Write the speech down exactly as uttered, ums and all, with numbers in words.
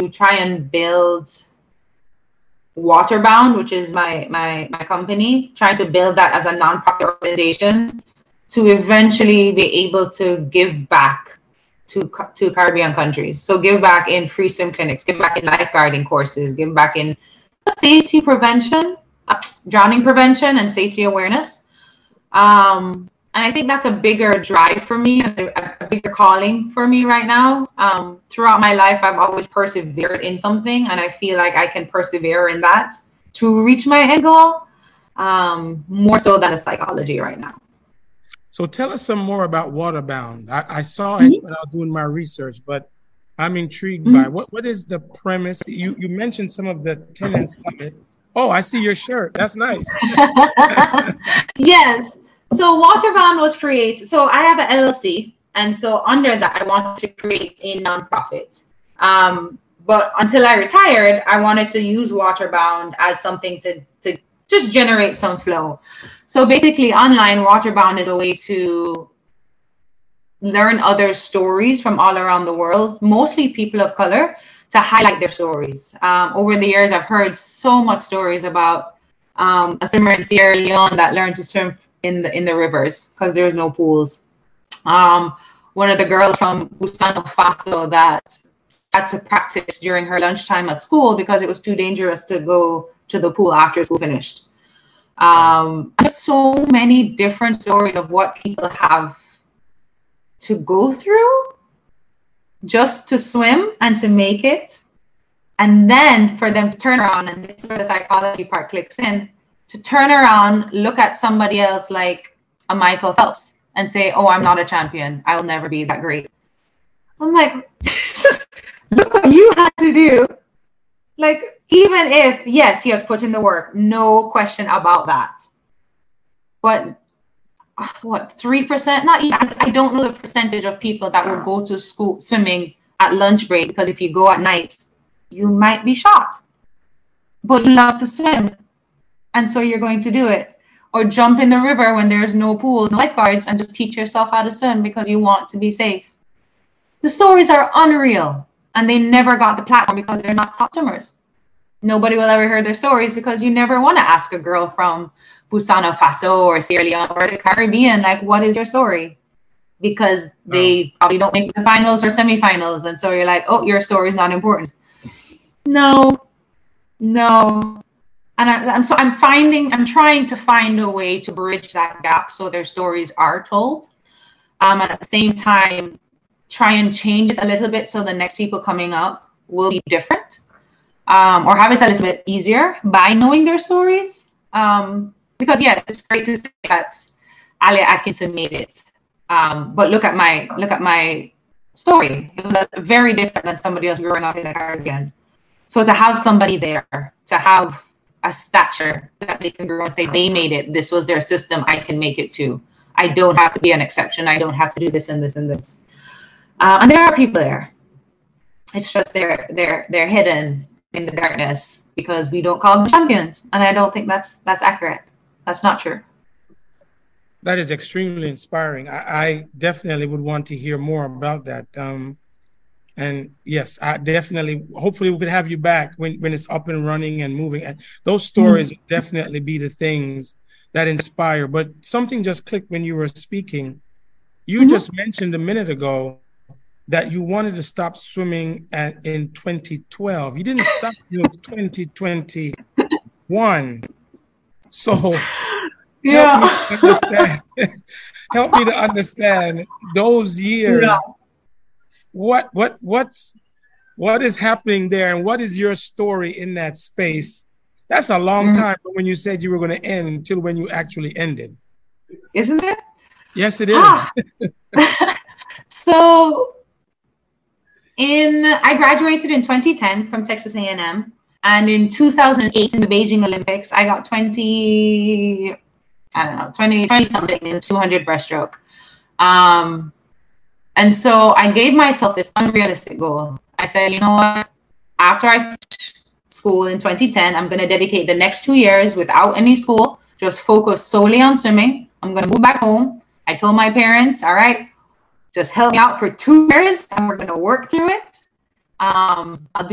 to try and build Waterbound, which is my my my company, trying to build that as a nonprofit organization to eventually be able to give back to to Caribbean countries. So give back in free swim clinics, give back in lifeguarding courses, give back in safety prevention, uh, drowning prevention, and safety awareness. Um, and I think that's a bigger drive for me, a, a bigger calling for me right now. Um, throughout my life, I've always persevered in something, and I feel like I can persevere in that to reach my end goal, um, more so than a psychology right now. So tell us some more about Waterbound. I, I saw it mm-hmm. when I was doing my research, but I'm intrigued mm-hmm. by what what is the premise? You you mentioned some of the tenets of it. Oh, I see your shirt. That's nice. Yes. So Waterbound was created. So I have an L L C, and so under that, I wanted to create a nonprofit. Um, but until I retired, I wanted to use Waterbound as something to to just generate some flow. So basically, online, Waterbound is a way to learn other stories from all around the world, mostly people of color, to highlight their stories. Um, over the years, I've heard so much stories about um, a swimmer in Sierra Leone that learned to swim in the in the rivers because there's no pools. Um, one of the girls from Burkina Faso that had to practice during her lunchtime at school because it was too dangerous to go to the pool after school finished. Um, so many different stories of what people have to go through just to swim and to make it. And then for them to turn around, and this is where the psychology part clicks in, to turn around, look at somebody else like a Michael Phelps and say, oh, I'm not a champion. I'll never be that great. I'm like, look what you had to do. Like, even if, yes, he has put in the work, no question about that. But what, three percent? Not even, I don't know the percentage of people that will go to school swimming at lunch break, because if you go at night, you might be shot. But you love to swim, and so you're going to do it. Or jump in the river when there's no pools, no lifeguards, and just teach yourself how to swim because you want to be safe. The stories are unreal, and they never got the platform because they're not top swimmers. Nobody will ever hear their stories because you never want to ask a girl from Burkina Faso or Sierra Leone or the Caribbean, like, what is your story? Because they oh. probably don't make the finals or semifinals. And so you're like, oh, your story is not important. No, no. And I, I'm so I'm finding, I'm trying to find a way to bridge that gap so their stories are told. Um, and at the same time, try and change it a little bit so the next people coming up will be different, um, or have it a little bit easier by knowing their stories. Um, because yes, it's great to say that Alia Atkinson made it, um, but look at my look at my story. It was very different than somebody else growing up in the Caribbean. So to have somebody there, to have a stature that they can grow and say they made it, this was their system, I can make it too. I don't have to be an exception. I don't have to do this and this and this. Uh, and there are people there. It's just they're they're they're hidden in the darkness because we don't call them champions, and I don't think that's that's accurate. That's not true. That is extremely inspiring. I, I definitely would want to hear more about that. Um, and yes, I definitely. Hopefully, we could have you back when when it's up and running and moving. And those stories mm-hmm. would definitely be the things that inspire. But something just clicked when you were speaking. You mm-hmm. just mentioned a minute ago that you wanted to stop swimming at, in twenty twelve. You didn't stop until twenty twenty-one. So yeah. help me to understand, help me to understand those years. Yeah. What what what's what is happening there, and what is your story in that space? That's a long mm-hmm. time from when you said you were going to end until when you actually ended. Isn't it? Yes, it is. Ah. So in I graduated in twenty ten from Texas A and M, and in two thousand eight in the Beijing Olympics, I got twenty, I don't know, twenty, twenty something in two hundred breaststroke. Um, and so I gave myself this unrealistic goal. I said, you know what? After I finish school in twenty ten, I'm going to dedicate the next two years without any school, just focus solely on swimming. I'm going to move back home. I told my parents, all right, just help me out for two years and we're going to work through it. Um, I'll do